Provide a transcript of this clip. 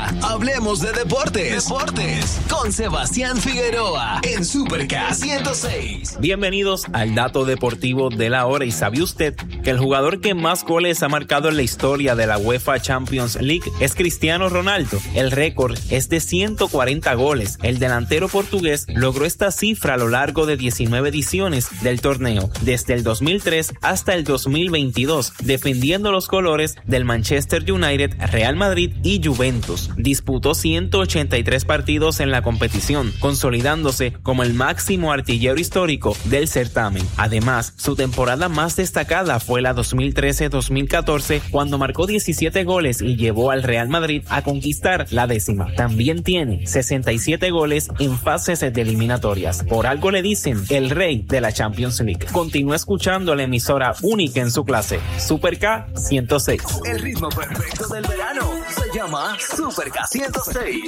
hablemos de deportes con Sebastián Figueroa en Super K 106. Bienvenidos al dato deportivo de la hora. ¿Y sabe usted que el jugador que más goles ha marcado en la historia de la UEFA Champions League es Cristiano Ronaldo? El récord es de 140 goles. El delantero portugués logró esta cifra a lo largo de 19 ediciones del torneo, desde el 2003 hasta el 2022, defendiendo los colores del Manchester United, Real Madrid y Juventus. Disputó 183 partidos en la competición, consolidándose como el máximo artillero histórico del certamen. Además, su temporada más destacada fue la 2013-2014, cuando marcó 17 goles y llevó al Real Madrid a conquistar la 10ª. También tiene 67 goles en fases de eliminatorias. Por algo le dicen el rey de la Champions League. Continúa escuchando la emisora única en su clase, Super K 106. El ritmo perfecto del verano se llama Super K 106.